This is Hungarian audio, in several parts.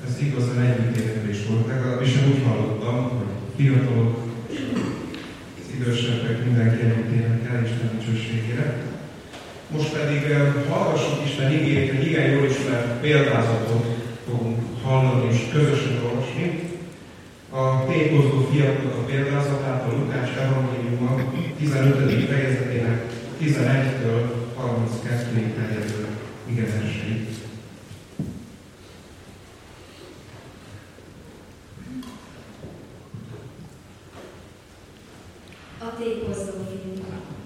ez igazán együttélés volt. Legalábbis én úgy hallottam, hogy fiatalok, az idősebbek mindenki együttélnek el Isten dicsőségére. Most pedig hallgassuk Isten igéjét, egy igen jól ismert példázatot fogunk hallani és közösen olvasni. A tékozó fiaknak a példázatát a Lukács evangéliuma 15. fejezetének 11-től 32-ig terjedő igeverseit. A tékozó fiú.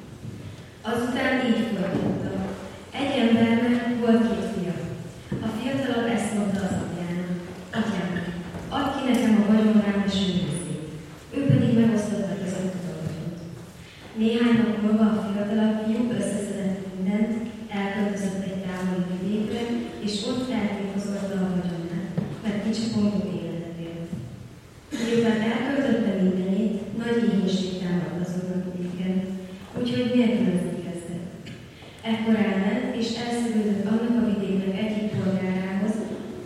Azután így folytatta. Egy embernek volt 2 fia. A fiatalabb ezt mondta az apjának. Atyám, add ki nekem a vagyonrámos részét. Ő pedig megosztotta közöttük a vagyont. Néhány nap múlva a fiatalabb fiú összeszedett mindent, elköltözött egy távoli vidékre, és ott eltékozolta a vagyonnát, mert kicsapongó életet élt. Miután elköltötte mindenét, nagy éhínség támadt azon a vidéken, úgyhogy nélkülözni kezdett. Ekkor elment, és elszegődött annak a vidéknek egyik polgárához,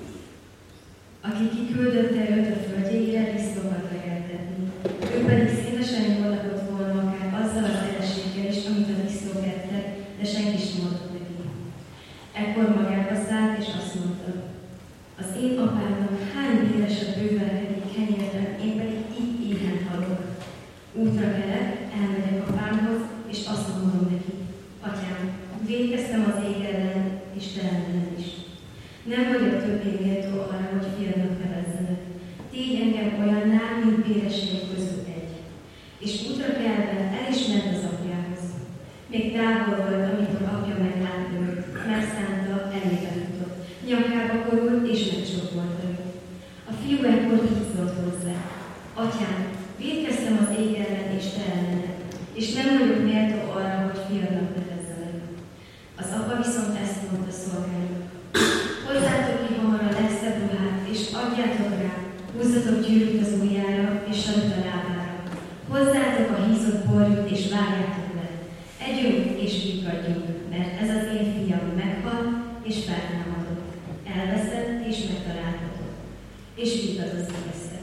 aki kiküldötte őt a földjeire disznókat legeltetni. Ő pedig szívesen jól lakott volna akár azzal az feleséggel is, amit a disznók ettek, de senki sem adott neki. Ekkor magába szállt, és azt mondta, az én apámnak hány bíresebb bővelkedik kenyérben, én pedig így éhen halok. Útra kelek, elmegyek apámhoz, és azt mondom neki, atyám, vétkeztem az ég ellen, és te ellen is. Nem vagyok többé méltó arra, hogy fiadnak nevezzenek. Tégy engem olyanná, mint béreseim közül egy. És útra kelve el is ment az apjához. Még távol volt, amikor apja meglátta őt, megszánta, elébe futott. Nyakába korult, és megcsókolta őt. A fiú ekkor így szólt hozzá, atyám, vétkeztem az ég ellen, és te ellened, és nem vagyok méltó arra, hogy fiadnak nevezzenek. Az apa viszont ezt mondta szolgának. Hozzátok ki hamar a legszebb ruhát, és adjátok rá, húzzatok gyűrűt az ujjára, és sarut a lábára. Hozzátok a hízott borjút, és vágjátok le. Együnk és vikadjunk, mert ez az én fiam meghal, és feltámadott. Elveszett, és megtaláltatott. És vigadozni kezdtek.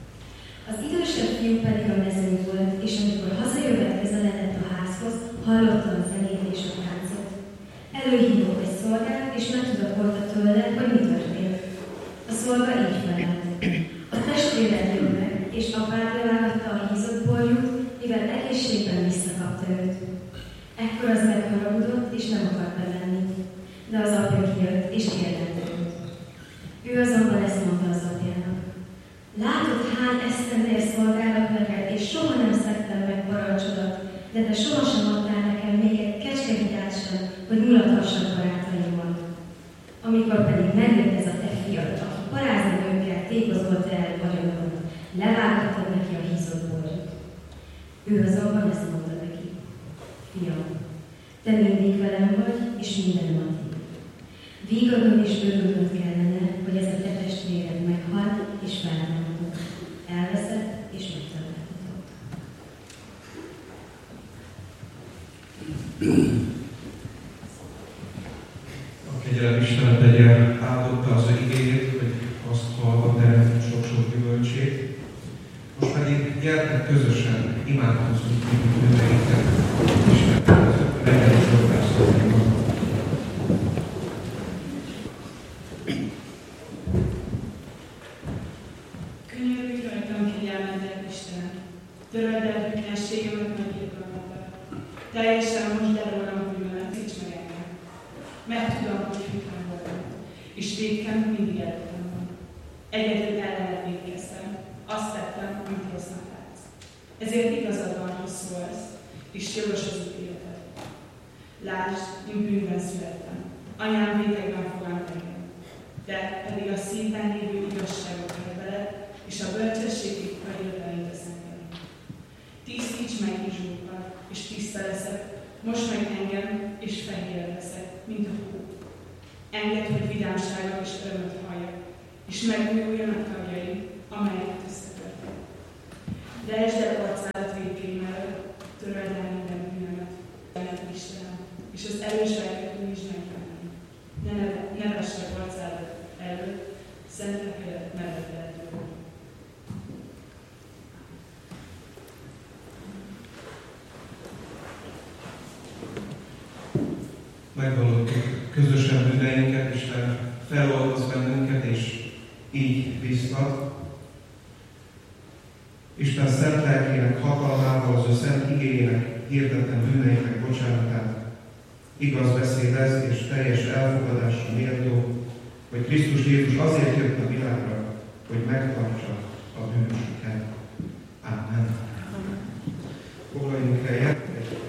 Az idősebb fiú pedig a mezőn volt, és amikor hazajövet közeledett a házhoz, hallotta a zenét és a táncot. Előhívott egy szolgát, és megtudakolta tőle, hogy mi történt. A szolga így felelt. A testvéred jön meg, és apád levágatta a hízott borjút, mivel egészségben visszakapta őt. Ekkor az megharagudott, és nem akart bevenni. De az apja kijött, és kérdelte őt. Ő azonban ezt mondta az apjának. Látod, hány esztendeje szolgálok neked, és soha nem szektem meg parancsodat, de te sohasem adtál nekem még egy kecskehitát sem, hogy mulathassak barátaimmal. Amikor pedig megjött ez a te fiad, aki parázni nőkkel tékozolta el vagyonodat, levághattad neki a hízott borjút. Ő azonban ezt mondta neki. Fiam, te mindig velem vagy, és mindenem addig. Vígadon és örülnöd kellene, hogy ez a te testvéred meghalt, és feltámadott. Elveszett, és megtaláltatott. A kegyelem Isten tegye áldotta az igéjét, hogy azt hallva teremtett sok-sok gyümölcsét. Most pedig gyertek közösen, imádkozzunk bűneinket, Isten reggeli szolgászolni. Könyörülj rajtam, kegyelmetek, Istenem! Töröld el bűnösségemet nagy irgalmaddal. Teljesen most el rólam bűnömet, nincs meg engem. Mert tudom, hogy hűtlen voltam, és vétkem mindig előttem van. Egyedül ellened vétkeztem. Azt tettem, amit rossznak látsz. Ezért igazad van, hogy szólsz, és jogos az ítéleted. Lásd, én bűnben születtem. Anyám vétekben fogant engem. De pedig a szívben lévő igazságot kell veled, és a bölcsesség titka jövedelét tesz engem. Tisztíts meg Izsókkal, és tiszta leszek, most meg engem, és fehér leszek, mint a hó. Engedd, hogy vidámságot és örömöt halljak, és megújuljanak tagjaim, amelyeket összetörtek. Lejtsd el arcádat védkeim előtt, töröld el minden bűnömet, Istenem, és az erős lelket újítsd meg bennem. Ne vessek arcádat előtt, szent lelkedet megvallottuk közösen bűneinket, Isten feloldoz bennünket, és így biztat. Isten szent lelkének hatalmával, az ő szent igéjének hirdetem bűneinknek bocsánatát. Igaz beszéd ez, és teljes elfogadásra méltó, hogy Krisztus Jézus azért jött a világra, hogy megtartsa a bűnösöket. Amen. Foglaljunk helyet.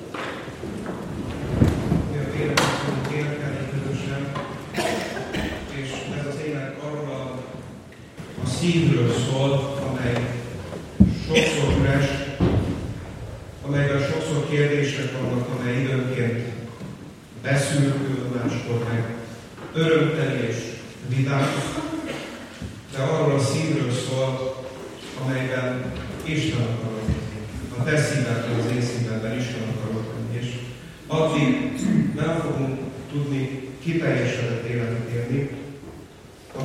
A énekünk énekelni közösen, és ez az ének arról a szívről szól, amely sokszor üres, amelyben sokszor kérdések vannak, amely időnként beszűkül, máskor meg örömteli és vidám, de arról a szívről szól, amelyben Isten akar lenni. A te szívedben, az én szívemben Isten akar lenni, és addig nem fogunk tudni kiteljesedett életet élni,